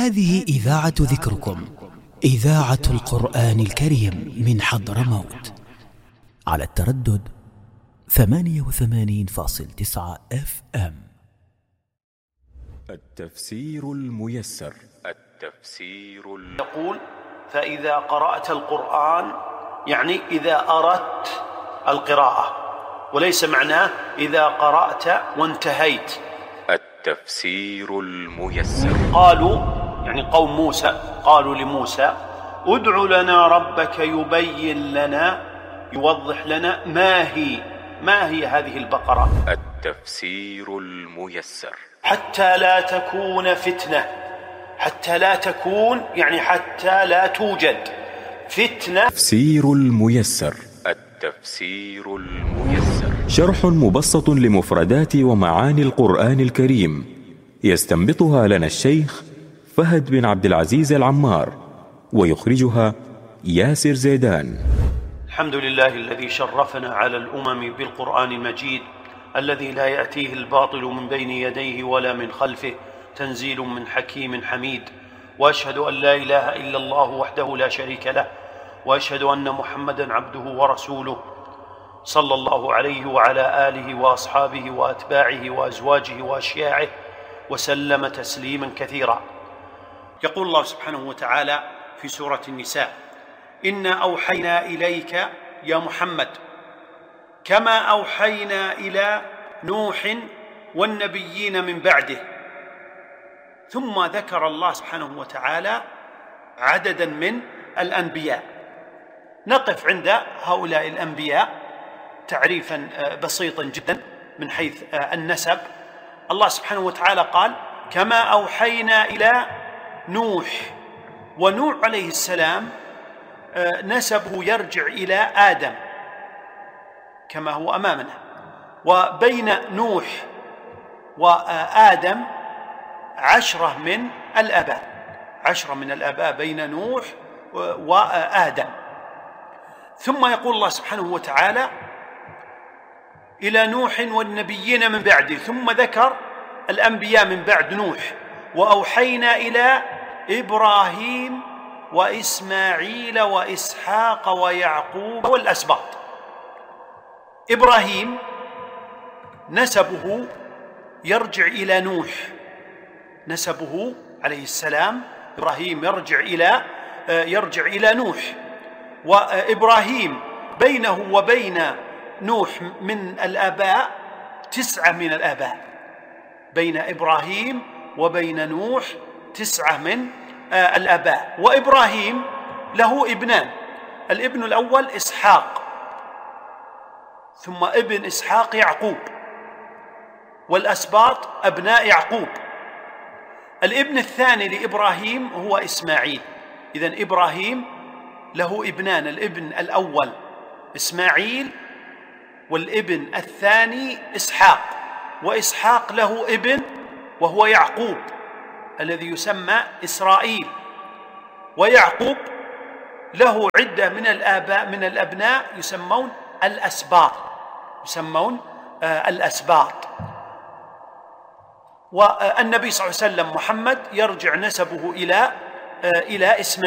هذه إذاعة ذكركم، إذاعة القرآن الكريم من حضرموت، على التردد 88.9 FM. التفسير الميسر. يقول: فإذا قرأت القرآن، يعني إذا أردت القراءة، وليس معناه إذا قرأت وانتهيت. التفسير الميسر. قالوا، يعني قوم موسى، قالوا لموسى: ادع لنا ربك يبين لنا، يوضح لنا ما هي هذه البقرة. التفسير الميسر. حتى لا تكون فتنة، حتى لا تكون يعني حتى لا توجد فتنة. التفسير الميسر. التفسير الميسر شرح مبسط لمفردات ومعاني القرآن الكريم، يستنبطها لنا الشيخ فهد بن عبد العزيز العمار، ويخرجها ياسر زيدان. الحمد لله الذي شرفنا على الأمم بالقرآن المجيد، الذي لا يأتيه الباطل من بين يديه ولا من خلفه، تنزيل من حكيم حميد. وأشهد أن لا إله إلا الله وحده لا شريك له، وأشهد أن محمدًا عبده ورسوله، صلى الله عليه وعلى آله وأصحابه وأتباعه وأزواجه وأشياعه وسلم تسليمًا كثيرا. يقول الله سبحانه وتعالى في سورة النساء: إنا أوحينا إليك يا محمد كما أوحينا إلى نوح والنبيين من بعده. ثم ذكر الله سبحانه وتعالى عدداً من الأنبياء. نقف عند هؤلاء الأنبياء تعريفاً بسيطاً جداً من حيث النسب. الله سبحانه وتعالى قال: كما أوحينا إلى نوح. ونوح عليه السلام نسبه يرجع إلى آدم كما هو أمامنا، وبين نوح وآدم 10 من الآباء، 10 من الآباء بين نوح وآدم. ثم يقول الله سبحانه وتعالى: إلى نوح والنبيين من بعده، ثم ذكر الأنبياء من بعد نوح: وأوحينا إلى إبراهيم وإسماعيل وإسحاق ويعقوب والأسباط. إبراهيم نسبه يرجع إلى نوح، نسبه عليه السلام إبراهيم يرجع إلى نوح. وإبراهيم بينه وبين نوح من الآباء 9 من الآباء، بين إبراهيم وبين نوح 9 من الآباء. وإبراهيم له ابنان: الابن الأول إسحاق، ثم ابن إسحاق يعقوب، والأسباط أبناء يعقوب. الابن الثاني لإبراهيم هو إسماعيل. إذن إبراهيم له ابنان: الابن الأول إسماعيل، والابن الثاني إسحاق. وإسحاق له ابن وهو يعقوب الذي يسمى إسرائيل. ويعقوب له عدة من الآباء من الأبناء يسمون الأسباط. والنبي صلى الله عليه وسلم محمد يرجع نسبه إلى إسماعيل.